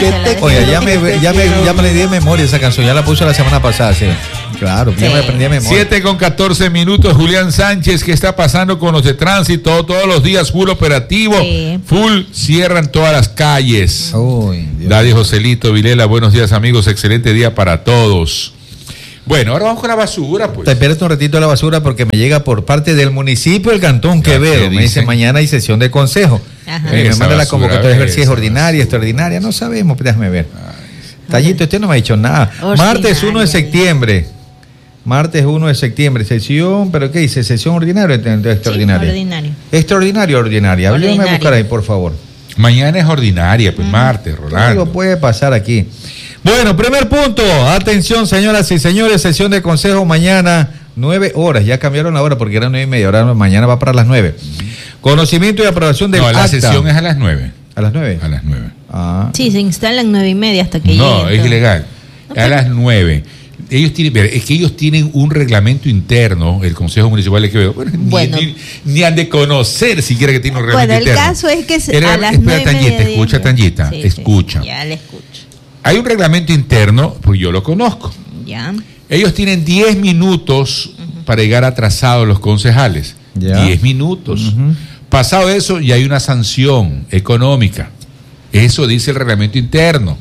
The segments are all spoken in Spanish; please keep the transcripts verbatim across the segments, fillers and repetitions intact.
Oye, ya me, ya me, ya me le di de memoria esa canción, ya la puse la semana pasada, sí. Claro, ya sí. me aprendí de memoria. siete con catorce minutos, Julián Sánchez, ¿qué está pasando con los de tránsito? Todos los días full operativo, sí. full, cierran todas las calles. Uy, Daddy Joselito Vilela, buenos días amigos, excelente día para todos. Bueno, ahora vamos con la basura, pues. Espérate un ratito la basura porque me llega por parte del municipio del Cantón Quevedo. Me dice mañana hay sesión de consejo. Eh, me manda la convocatoria a ver si es ordinaria, extraordinaria, no sabemos, déjame ver. Ay, Tallito, usted no me ha dicho nada. Ordinaria. Martes uno de septiembre. Martes uno de septiembre, sesión, ¿pero qué dice? ¿Sesión ordinaria o extraordinaria? Sí, ordinario. Extraordinaria o ordinaria. Ayúdame a buscar ahí, por favor. Mañana es ordinaria, pues mm. martes, Rolando. Algo puede pasar aquí. Bueno, primer punto, atención señoras y señores, sesión de consejo mañana, nueve horas, ya cambiaron la hora porque eran nueve y media, ahora mañana va para las nueve. Conocimiento y aprobación del acta. No, la sesión es a las nueve. ¿A las nueve? A las nueve. Ah. Sí, se instalan nueve y media hasta que no, lleguen. No, es ilegal, okay. A las nueve. Ellos tienen, es que ellos tienen un reglamento interno, el Consejo Municipal de Quevedo. Bueno, bueno. Ni, ni, ni han de conocer siquiera que tiene un reglamento bueno, interno. Bueno, el caso es que se, Era, a las espera, nueve Tangita, media escucha, de... Tangita, sí, escucha. Sí, ya le escucho. Hay un reglamento interno, pues yo lo conozco. Ya. Ellos tienen diez minutos uh-huh. para llegar atrasados los concejales. Ya. diez minutos. Uh-huh. Pasado eso, ya hay una sanción económica. Eso dice el reglamento interno.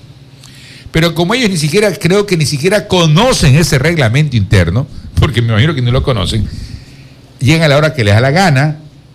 Pero como ellos ni siquiera, creo que ni siquiera conocen ese reglamento interno, porque me imagino que no lo conocen, llegan a la hora que les da la gana,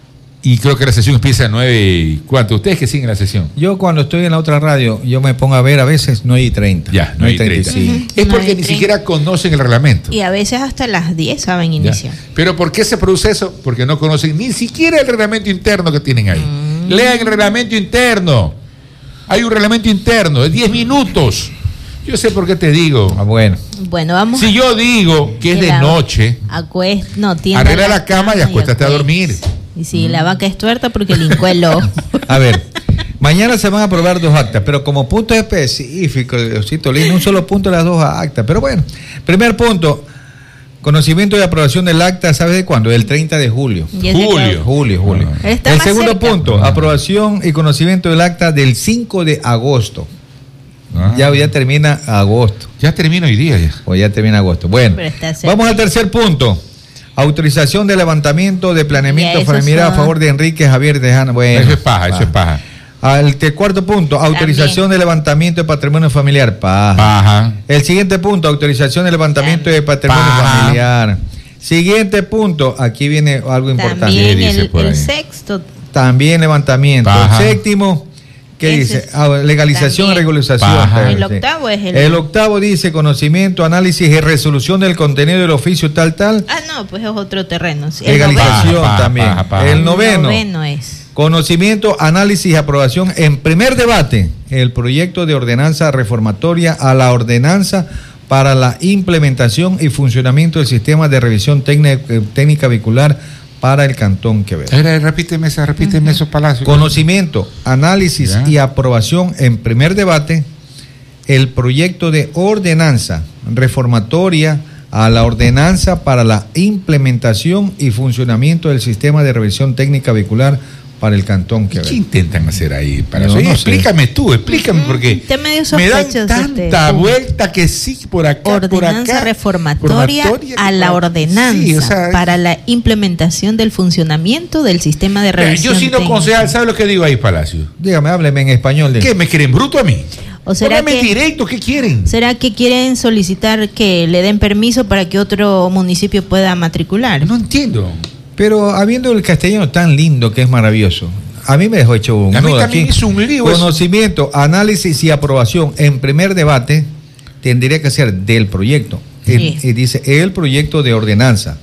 y creo que la sesión empieza a nueve y cuánto. ¿Ustedes que siguen la sesión? Yo cuando estoy en la otra radio, yo me pongo a ver a veces nueve y treinta. Ya, nueve y treinta. Sí. Es porque ni siquiera conocen el reglamento. Y a veces hasta las diez saben iniciar. Ya. ¿Pero por qué se produce eso? Porque no conocen ni siquiera el reglamento interno que tienen ahí. Mm. Lean el reglamento interno. Hay un reglamento interno de diez minutos. Yo sé por qué te digo. Ah, bueno. Bueno, vamos. Si yo digo que es de la, noche, acuest, no, arregla la cama y acuéstate a dormir. Y si mm. la vaca es tuerta porque lincó el lobo. A ver, mañana se van a aprobar dos actas, pero como punto específico, Diosito lindo, un solo punto de las dos actas. Pero bueno, primer punto, conocimiento y aprobación del acta, ¿sabes de cuándo? El treinta de julio. Julio. Julio, julio. Ah. El segundo cerca. punto, aprobación y conocimiento del acta del cinco de agosto. Ah. Ya, ya termina agosto. Ya termina hoy día. Ya. O ya termina agosto. Bueno, vamos al tercer punto. Autorización de levantamiento de planeamiento familiar son... a favor de Enrique Javier Tejano. Bueno, eso es paja, paja, eso es paja. Al te, cuarto punto, autorización También. de levantamiento de patrimonio familiar. Paja. paja. El siguiente punto, autorización de levantamiento También. de patrimonio paja. familiar. Siguiente punto, aquí viene algo importante. También el, el sexto. También levantamiento. Paja. El séptimo. ¿Qué Ese dice? Ah, legalización y regularización. Paja. El octavo es el... El octavo dice conocimiento, análisis y resolución del contenido del oficio tal, tal. Ah, no, pues es otro terreno. Sí. Legalización paja, también. Paja, paja. El noveno. El noveno es... Conocimiento, análisis y aprobación en primer debate. El proyecto de ordenanza reformatoria a la ordenanza para la implementación y funcionamiento del sistema de revisión técnica, técnica vehicular para el Cantón Quevedo. Era, repíteme, esa, repíteme uh-huh. esos palacios. Conocimiento, análisis ¿Ya? y aprobación en primer debate, el proyecto de ordenanza reformatoria a la ordenanza para la implementación y funcionamiento del sistema de revisión técnica vehicular para el Cantón Quevedo. ¿Qué intentan hacer ahí? Para no, eso? No explícame sé. tú, explícame, porque me dan tanta este, vuelta que sí, por acá, ordenanza por acá. reformatoria, reformatoria a la ordenanza sí, o sea, para la implementación del funcionamiento del sistema de revisión. Yo siendo concejal, ¿sabe lo que digo ahí, Palacio? Dígame, hábleme en español. De... ¿Qué, me quieren bruto a mí? ¿O será que, directo, ¿qué quieren? ¿Será que quieren solicitar que le den permiso para que otro municipio pueda matricular? No entiendo. Pero habiendo el castellano tan lindo que es maravilloso, a mí me dejó hecho un a mí nudo también aquí. Hizo un lío Conocimiento, eso. análisis y aprobación en primer debate tendría que ser del proyecto. Sí. El, dice el proyecto de ordenanza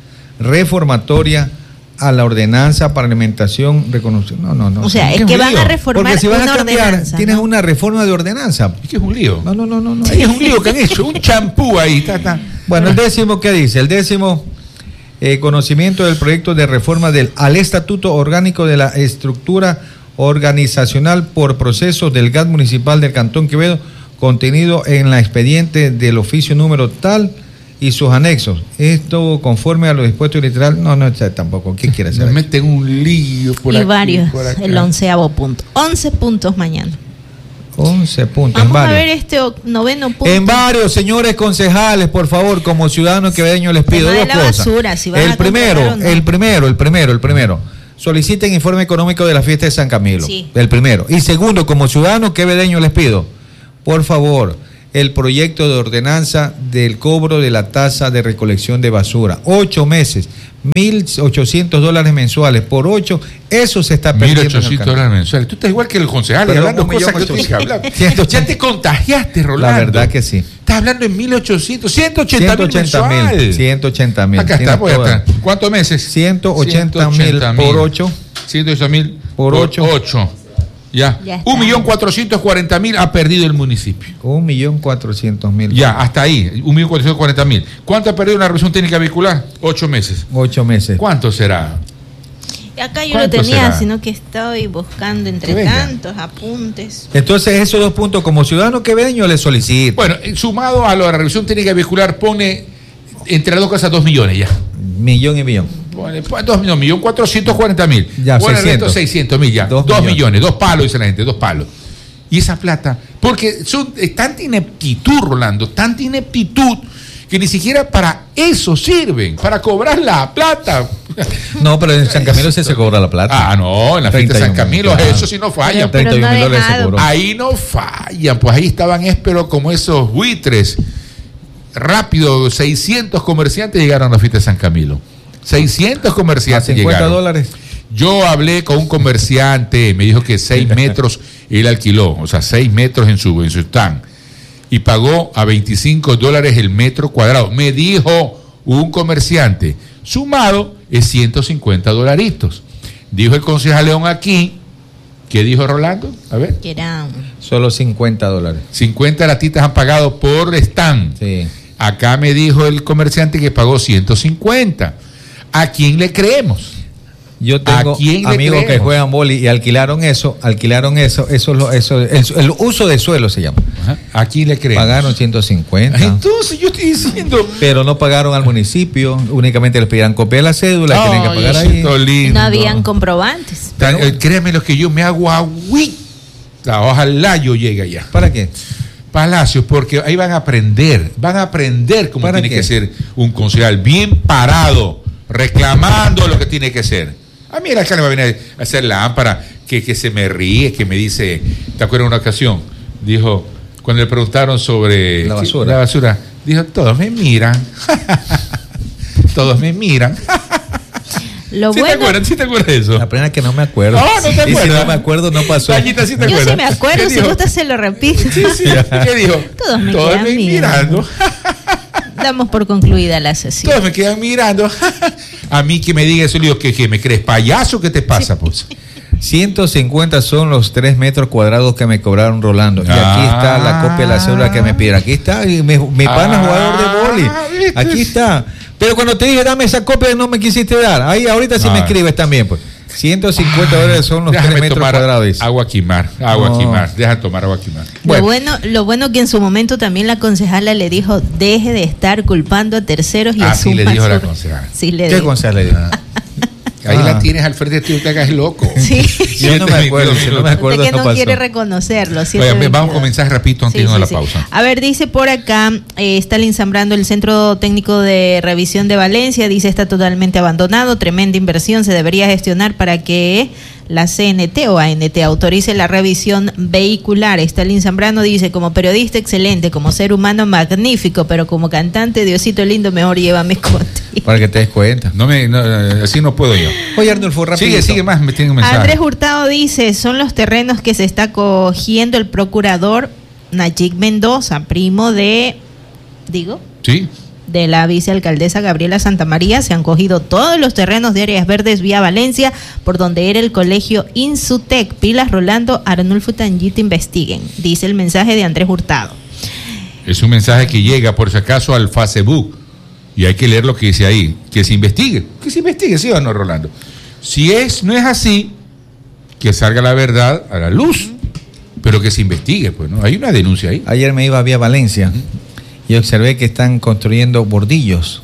reformatoria a la ordenanza para alimentación, reconocimiento. No, no, no. O sea, es, es que van lío. a reformar Porque si vas una a cambiar, ordenanza. Tienes ¿no? una reforma de ordenanza. Es que es un lío. No, no, no, no. no. Sí, es un lío que han hecho. Un champú ahí. Ta, ta. Bueno, el décimo, ¿qué dice? El décimo, eh, conocimiento del proyecto de reforma del al Estatuto Orgánico de la Estructura Organizacional por procesos del G A T Municipal del Cantón Quevedo, contenido en la expediente del oficio número tal y sus anexos. Esto conforme a lo dispuesto literal. No, no, tampoco. ¿Qué quiere hacer? Me meten un lío por y aquí, varios. Por acá. El onceavo punto. Once puntos mañana. Oh, once puntos. Vamos a ver este noveno punto. En varios, señores concejales, por favor, como ciudadanos quevedeños les pido dos cosas. Basura, si el primero, no. el primero, el primero, el primero. Soliciten informe económico de la fiesta de San Camilo. Sí. El primero. Y segundo, como ciudadanos quevedeños les pido, por favor, el proyecto de ordenanza del cobro de la tasa de recolección de basura. Ocho meses, mil ochocientos dólares mensuales por ocho, eso se está perdiendo. Mil ochocientos dólares mensuales. Tú estás igual que el concejal, hablando cosas que tú tienes que hablar. Ya te contagiaste, Rolando. La verdad que sí. Estás hablando en mil ochocientos, ciento ochenta mil mensual. ciento ochenta mil. Acá está, pues acá. ¿Cuántos meses? ciento ochenta mil por ocho. ciento ochenta mil por ocho. Ya, ya un millón cuatrocientos cuarenta mil ha perdido el municipio. Un millón cuatrocientos mil. Ya, hasta ahí, un millón cuatrocientos cuarenta mil. ¿Cuánto ha perdido una revisión técnica vehicular? Ocho meses. Ocho meses. ¿Cuánto será? Acá yo lo tenía, será? Sino que estoy buscando entre tantos apuntes. Entonces, esos dos puntos, como ciudadano quevedeño, le solicito. Bueno, sumado a la revisión técnica vehicular, pone entre las dos cosas dos millones ya. Millón y millón. Bueno, dos millones, millón cuatrocientos cuarenta mil. Ya, bueno, seiscientos. seiscientos mil ya. Dos, dos millones. millones, dos palos, dice la gente, dos palos. Y esa plata, porque son es tanta ineptitud, Rolando, tanta ineptitud, que ni siquiera para eso sirven, para cobrar la plata. No, pero en San Camilo sí se cobra la plata. Ah, no, en la fiesta de San Camilo, claro. Eso sí no fallan. Pero, pero no dólares se cobró. Ahí no fallan, pues ahí estaban, pero como esos buitres. Rápido, seiscientos comerciantes llegaron a la fiesta de San Camilo. seiscientos comerciantes cincuenta llegaron. dólares. Yo hablé con un comerciante, me dijo que seis metros él alquiló, o sea, seis metros en su, en su stand, y pagó a veinticinco dólares el metro cuadrado. Me dijo un comerciante, sumado es ciento cincuenta dolaritos. Dijo el concejal León aquí, ¿qué dijo Rolando? A ver. Que eran solo cincuenta dólares. cincuenta latitas han pagado por stand. Sí. Acá me dijo el comerciante que pagó ciento cincuenta. ¿A quién le creemos? Yo tengo amigos que juegan boli y alquilaron eso, alquilaron eso, eso, lo, eso el, el uso de suelo se llama. Ajá. ¿A quién le creemos? Pagaron ciento cincuenta. Entonces yo estoy diciendo. Pero no pagaron al municipio, únicamente les pedían copia de la cédula, oh, tienen que pagar ahí. No habían comprobantes. Tan, eh, créanme los que yo me hago agüita, ojalá yo llegue allá. ¿Para qué? Palacios, porque ahí van a aprender, van a aprender cómo tiene qué? que ser un concejal, bien parado, reclamando lo que tiene que ser. A mí el alcalde me va a venir a hacer lámpara, que, que se me ríe, que me dice, ¿te acuerdas una ocasión? Dijo, cuando le preguntaron sobre la basura, la basura dijo, todos me miran, todos me miran. Lo ¿Sí, bueno, te acuerdas? ¿Sí te acuerdas de eso? La pena es que no me acuerdo. No, no te acuerdas. Y si no me acuerdo, no pasó. Tallita, ¿sí te yo acuerdas? sí me acuerdo, si gusta se lo repito. Sí, sí. ¿Qué dijo? Todos me Todos quedan me mirando. mirando. Damos por concluida la sesión. Todos me quedan mirando. A mí que me diga eso, le digo, ¿qué, qué me crees payaso? ¿Qué te pasa, pues? ciento cincuenta son los tres metros cuadrados que me cobraron Rolando. Y ah, aquí está la copia de la cédula que me pidieron. Aquí está mi, mi pana ah, jugador de boli. Aquí está. Pero cuando te dije dame esa copia no me quisiste dar. Ahí ahorita sí ah, me escribes también, pues. ciento cincuenta dólares son los tres metros cuadrados. Agua a quimar, agua no. a quimar. Deja tomar agua a quimar. Bueno. Lo bueno, lo bueno que en su momento también la concejala le dijo, deje de estar culpando a terceros y ah, asuma sí le dijo su... la concejala. Sí le ¿Qué dijo. concejala le dijo? Ahí ah. la tienes al frente tuyo, te hagas loco. Sí. Yo no me acuerdo, si no me acuerdo. Usted que no pasó. quiere reconocerlo. Oye, vamos a comenzar rapidito antes sí, de sí, la sí. pausa. A ver, dice por acá, eh, está ensamblando el Centro Técnico de Revisión de Valencia, dice está totalmente abandonado, tremenda inversión, se debería gestionar para que la C N T o A N T autorice la revisión vehicular. Stalin Zambrano dice, como periodista excelente, como ser humano magnífico, pero como cantante, Diosito lindo, mejor llévame contigo. Para que te des cuenta. No me, no, así no puedo yo. Oye, Arnulfo, rápido. Sigue, sigue más, me tiene un mensaje. Andrés Hurtado dice, son los terrenos que se está cogiendo el procurador Nayib Mendoza, primo de, digo, sí, de la vicealcaldesa Gabriela Santamaría. Se han cogido todos los terrenos de áreas verdes vía Valencia, por donde era el colegio Insutec. Pilas Rolando, Arnulfo Tangito investiguen, dice el mensaje de Andrés Hurtado. Es un mensaje que llega por si acaso al Facebook y hay que leer lo que dice ahí, que se investigue, que se investigue, ¿sí o no, Rolando? Si es, no es así, que salga la verdad a la luz, pero que se investigue, pues, ¿no? Hay una denuncia ahí. Ayer me iba vía Valencia y observé que están construyendo bordillos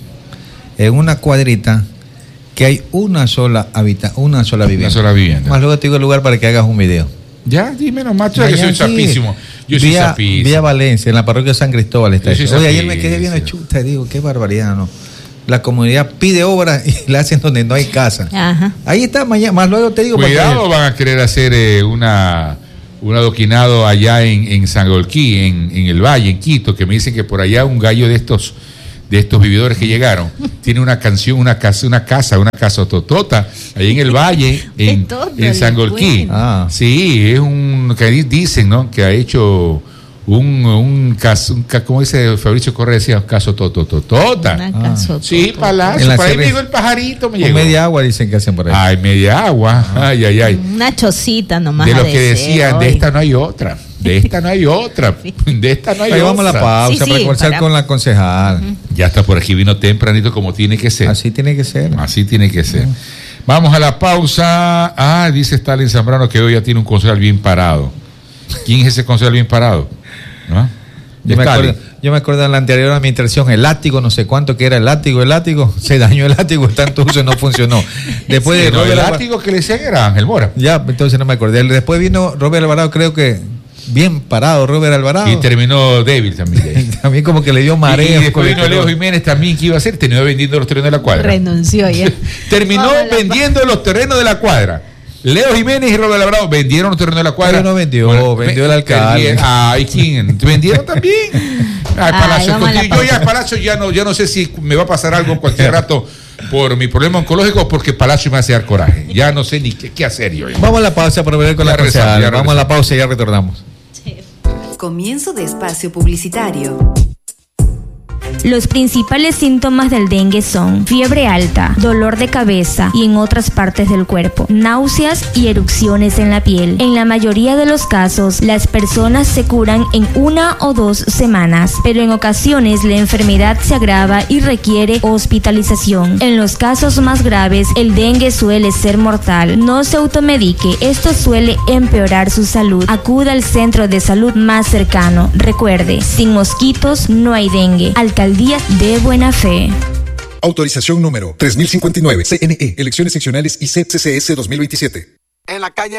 en una cuadrita que hay una sola habita, una sola vivienda. Una sola vivienda. Más luego te digo el lugar para que hagas un video. Ya, dime nomás, yo que soy sapísimo. Yo soy vía, zapista. Vía Valencia, en la parroquia de San Cristóbal está. Oye, zapista. Ayer me quedé viendo chuta y digo, qué barbaridad, ¿no? La comunidad pide obra y la hacen donde no hay casa. Ajá. Ahí está, mañana, más luego te digo. Cuidado, van a querer hacer eh, una un adoquinado allá en, en Sangolquí, en, en el Valle, en Quito, que me dicen que por allá un gallo de estos de estos vividores que llegaron tiene una canción, una casa, una casa, una casa totota ahí en el Valle, en, en Sangolquí. Ah. Sí, es un que dicen, ¿no? Que ha hecho un un caso, un, ¿cómo dice Fabricio Correa? Decía caso tototota. Ah. Sí, Palacio, por ahí me llegó el pajarito, me llegó. Media agua dicen que hacen por ahí. Ay, media agua. Ah. Ay, ay, ay. Una chocita nomás. De lo que decían, de esta no hay otra. De esta no hay otra. De esta no hay Ahí otra. vamos a la pausa sí, sí, para conversar para... con la concejal. Uh-huh. Ya está por aquí, vino tempranito como tiene que ser. Así tiene que ser. Así tiene que ser. Uh-huh. Vamos a la pausa. Ah, dice Stalin Zambrano que hoy ya tiene un concejal bien parado. ¿Quién es ese concejal bien parado? ¿No? Yo me, acuerdo, yo me acuerdo en la anterior administración, el látigo, no sé cuánto que era el látigo, el látigo, se dañó el látigo, está en tu uso y no funcionó. Después sí, de no, Robert el látigo Alvarado, que le decían era Ángel Mora. Ya, entonces no me acordé. Después vino Robert Alvarado, creo que bien parado Robert Alvarado. Y terminó débil también. También como que le dio mareo. Y después vino Leo Jiménez también, ¿qué iba a hacer? Terminó vendiendo los terrenos de la cuadra. Renunció ya. Terminó vendiendo los terrenos de la cuadra. Leo Jiménez y Robert Alvarado vendieron los terrenos de la cuadra. Pero no vendió, bueno, vendió el alcalde. Ay, ¿quién? ¿Vendieron también? Al Palacio. Ay, yo ya al Palacio ya no, ya no sé si me va a pasar algo en cualquier rato por mi problema oncológico, porque Palacio me hace dar coraje. Ya no sé ni qué, qué hacer yo. Vamos a la pausa para ver con ya la concejal. Vamos a la pausa y ya retornamos. Sí. Comienzo de espacio publicitario. Los principales síntomas del dengue son fiebre alta, dolor de cabeza y en otras partes del cuerpo, náuseas y erupciones en la piel. En la mayoría de los casos, las personas se curan en una o dos semanas, pero en ocasiones la enfermedad se agrava y requiere hospitalización. En los casos más graves, el dengue suele ser mortal. No se automedique, esto suele empeorar su salud. Acuda al centro de salud más cercano. Recuerde, sin mosquitos no hay dengue. Alcaldía de Buena Fe. Autorización número tres mil cincuenta y nueve, C N E, Elecciones Seccionales y C C S dos mil veintisiete. En la calle